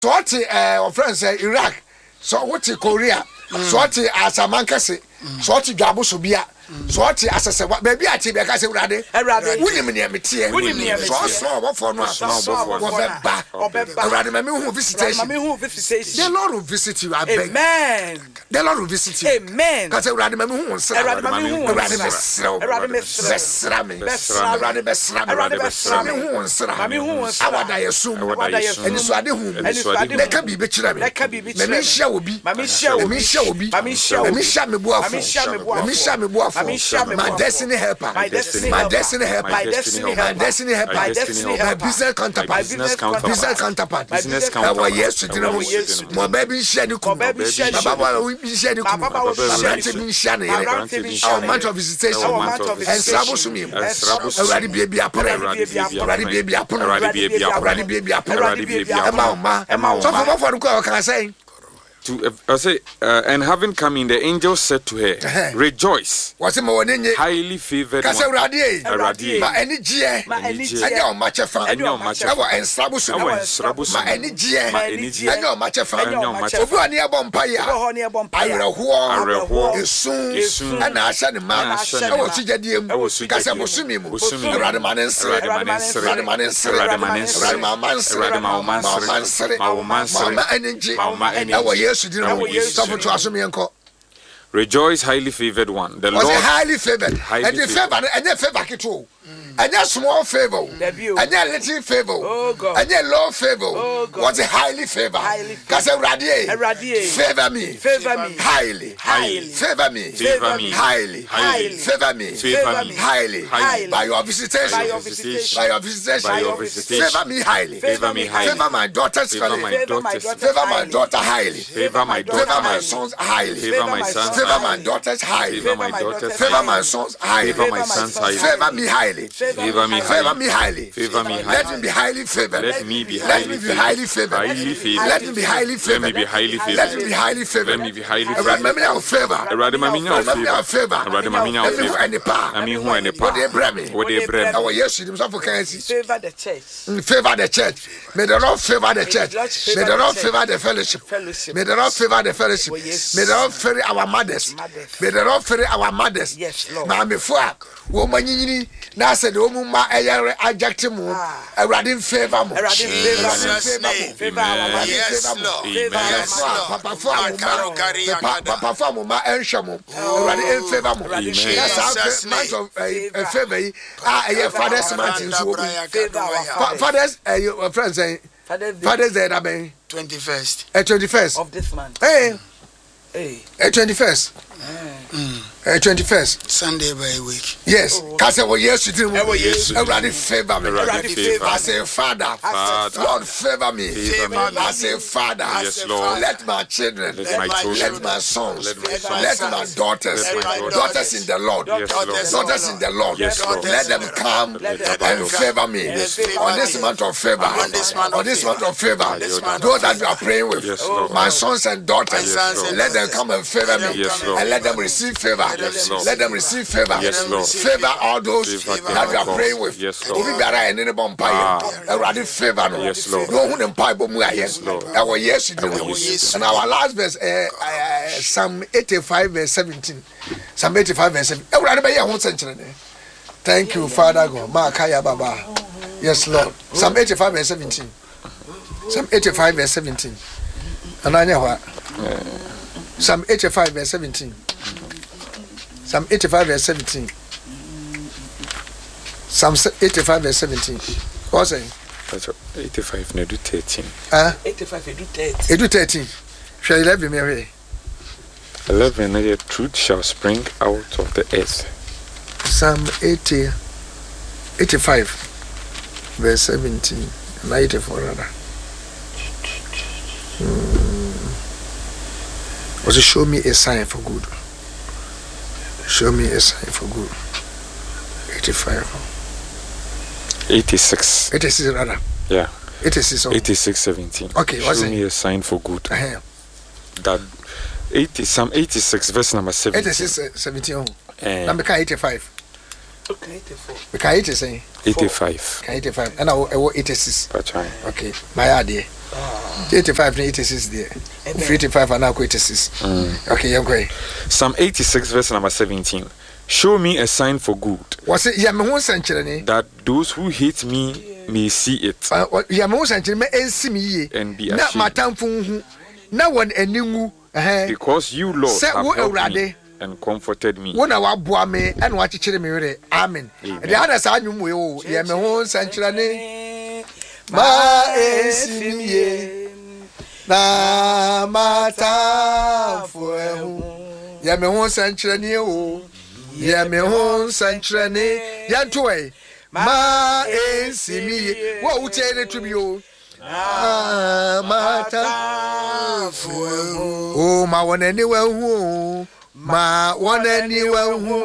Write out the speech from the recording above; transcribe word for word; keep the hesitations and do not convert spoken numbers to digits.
So what uh friends say Iraq, so what Korea, so what Asamankase, so what Gabo Subia, so what Asasa baby ati be ka se urade woni me ne metie so so what for no so what ba urade me hu visitation me hu visitation the Lord will visit you I beg amen the Lord will visit you amen ka se urade me hu so urade me hu urade me sro urade me sra me urade me sra urade me sra me hu sra me hu awada yesu eni so ade hu me ka bi be kira me me me hia obi me hia obi me hia obi me hia me buafo me hia me buafo my destiny helper, my destiny, my destiny helper, my destiny, my destiny helper, my destiny helper, my business counterpart, business counterpart, business counterpart. Yes, to know. My baby share the cup, my baby share the cup, my baby share the cup. Our month of visitation, and Sabos me, already baby upon, already baby upon, already baby upon, already baby upon, already baby upon. So for what can I say? To uh, I say, uh, and having come in, the angel said to her, "Rejoice, highly favored one." Aradi, ma enijie, ma enijie, anya o machefa, anya o machefa, awo ensrabusu, awo ensrabusu, ma enijie, ma enijie, anya o machefa, anya o machefa. Obu ani ebo mpaye, obu ani ebo mpaye, areho, areho, esun, esun, ana asha ne ma, awo tujadiem, kase bosumi mu, Aradi manensre, Aradi manensre, Aradi manensre, Aradi manensre, Aradi manensre, Aradi manensre, ma manensre, ma enijie, ma enijie. Rejoice, highly favored one. The Lord highly favored. Highly and the favor, and the favor kito. And a small favor, and a little favor, and a low favor. What's a highly favor? Because a radiate, favor me, favor me, highly, highly, favor me, favor me, highly, highly, favor me, favor me, highly, highly. By your visitation, by your visitation, by your visitation, by your visitation, favor me highly, favor me highly, favor my daughters, favor my daughters, favor my daughter highly, favor my daughter, favor my sons highly, favor my sons, favor my daughters highly, favor my daughters, favor my sons highly, favor my sons highly, favor me highly. Favor me, favor me highly. Favor me highly. Let me be highly favored. Let me be highly favored. Highly favored. Let me be highly favored. Let me be highly favored. Let me be highly favored. Let me be highly favored. Remember me our favor. Remember me our favor. favor. Remember me our favor. Any power. I mean who any power. What they bring me. What they bring. Our yes, himself for favor the church. Favor the church. May the Lord favor the church. May the Lord favor the fellowship. May the Lord favor the fellowship. May the Lord favor our mothers. May the Lord favor our mothers. Yes, Lord. Mama fua. Woman yini na said woman ma ayare aject mu. Erade favor mu. Erade favor. Favor our yes, Lord. Yes, Lord. Papa fua. Papa fua mu ma enhwe mu. Erade favor mu. Yes, month of favor. Ah, eh father's month in so. Father's eh friends say Father's Day that be twenty-first. Eh twenty-first of this month. Hey. Hey. Eh twenty-first. Mm. Uh, twenty-first Sunday by a week. Yes. Cause I was yes to do. Yes. Everybody favor me. Everybody favor. I say Father. Father. Lord favor me. Favor me. I say Father. Yes, Lord. Let my children. Let my children. Let my sons. Let my sons. Let my daughters. Let my daughters. Daughters in the Lord. Yes, Lord. Daughters in the Lord. Yes, Lord. Let them come and favor me. Yes, on this month of favor. On this month of favor. Those that you are praying with. Yes, Lord. My sons and daughters. Yes, let them come and favor me. Yes, Lord. And let them receive favor. Yes, Lord. Let them receive favor. Yes, Lord. Favor all those favor that you are praying with. Yes, Lord. Obi biara ene ne bompaye. Erade favor no. Yes, Lord. No hu ne mpaye bo mu aye. Yes, Lord. Our yes you do. And our last verse uh, uh, Psalm eighty-five verse seventeen. Psalm eighty-five verse seventeen. Erade be ye ho senkyere ne. Thank you Father God. Makaya baba. Yes Lord. Psalm eighty-five verse seventeen. Psalm eighty-five verse seventeen. Ananya hwa. Psalm eighty-five verse seventeen. Psalm eighty-five verse seventeen. Psalm eighty-five verse seventeen. What's saying? eighty-five no do thirteen. Ah? eighty-five do thirteen. Do thirteen. Shall eleven me eleven the truth shall spring out of the earth. Psalm eighty eighty-five verse seventeen. ninety-four rather. Hmm. Was it show me a sign for good? Show me a sign for good. eighty-five. eighty-six. eighty-six rather. Yeah. eighty-six. Oh. eighty-six seventeen. Okay, show what's me it? a sign for good. Uh-huh. That eighty Psalm eighty-six verse number seventeen. eighty-six seventeen. Oh. Uh, now become eighty-five. Okay, eighty-four. Become eighty-six. eighty-five. eighty-five. And I will eighty-six. That's right. Okay. My idea. eighty-five to eighty-six there. eighty-five and now eighty-six. Mm. Okay, you're great. Psalm eighty-six, verse number seventeen. Show me a sign for good. Was it Yamaho Century? That those who hate me may see it. Yamaho Century may see me and be ashamed. Not my time. No one any because you, Lord, have helped me and comforted me. When I was me and what you me, amen. The other side, you will, Yamaho Century. Ma esimiye na mata fuehu ya me ho sankrane o ya me ho sankrane ya toy ma esimiye wo utere to bi o na mata fuehu o ma wona ni wa hu ma wona ni wa hu